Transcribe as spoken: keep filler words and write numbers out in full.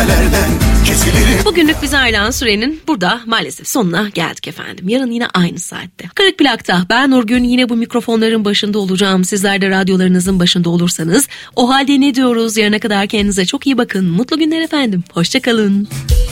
çetelerden kesilirim. Bugünlük bize ayrılan sürenin burada maalesef sonuna geldik efendim. Yarın yine aynı saatte. Kırık Plak'ta ben Nurgün yine bu mikrofonların başında olacağım. Sizler de radyolarınızın başında olursanız o halde ne diyoruz? Yarına kadar kendinize çok iyi bakın. Mutlu günler efendim. Hoşça kalın.